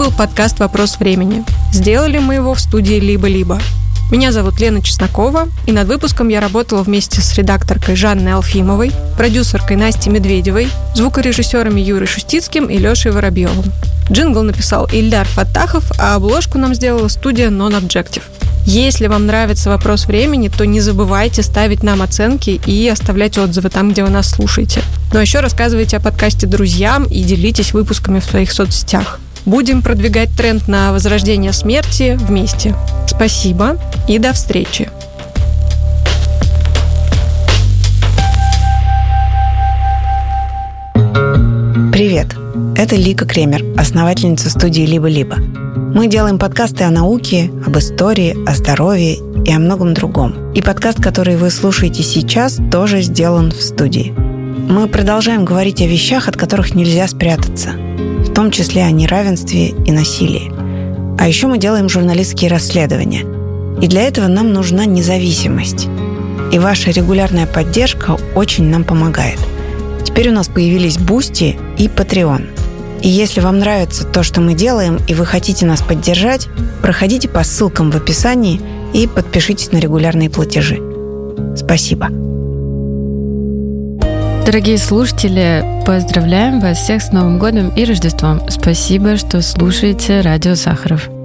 был подкаст «Вопрос времени». Сделали мы его в студии «Либо-либо». Меня зовут Лена Чеснокова, и над выпуском я работала вместе с редакторкой Жанной Алфимовой, продюсеркой Настей Медведевой, звукорежиссерами Юрой Шустицким и Лешей Воробьевым. Джингл написал Ильдар Фаттахов, а обложку нам сделала студия Non-Objective. Если вам нравится «Вопрос времени», то не забывайте ставить нам оценки и оставлять отзывы там, где вы нас слушаете. Ну а еще рассказывайте о подкасте друзьям и делитесь выпусками в своих соцсетях. Будем продвигать тренд на возрождение смерти вместе. Спасибо и до встречи. Привет, это Лика Кремер, основательница студии «Либо-либо». Мы делаем подкасты о науке, об истории, о здоровье и о многом другом. И подкаст, который вы слушаете сейчас, тоже сделан в студии. Мы продолжаем говорить о вещах, от которых нельзя спрятаться, в том числе о неравенстве и насилии. А еще мы делаем журналистские расследования. И для этого нам нужна независимость. И ваша регулярная поддержка очень нам помогает. Теперь у нас появились Boosty и Patreon. И если вам нравится то, что мы делаем, и вы хотите нас поддержать, проходите по ссылкам в описании и подпишитесь на регулярные платежи. Спасибо. Дорогие слушатели, поздравляем вас всех с Новым годом и Рождеством. Спасибо, что слушаете Радио Сахаров.